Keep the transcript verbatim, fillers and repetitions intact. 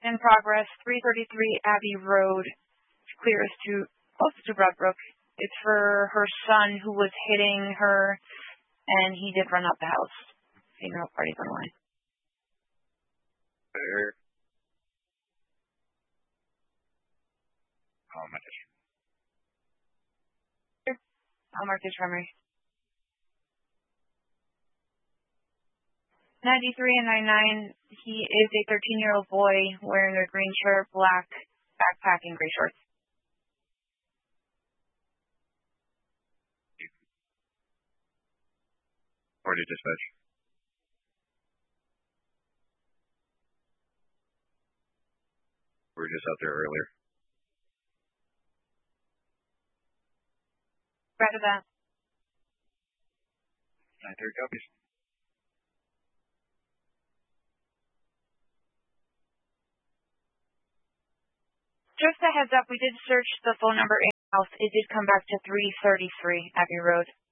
in progress, three thirty-three Abbey Road, clear as to, close to Redbrook. It's for her son who was hitting her, and he did run out the house. Funeral party's online. There. Oh, my gosh. I'll mark this primary. ninety-three and ninety-nine, he is a thirteen-year-old boy wearing a green shirt, black backpack, and gray shorts. forty dispatch. We were just out there earlier. Roger that. nine three copies. Just a heads up, we did search the phone number in house. It did come back to three thirty-three Abbey Road.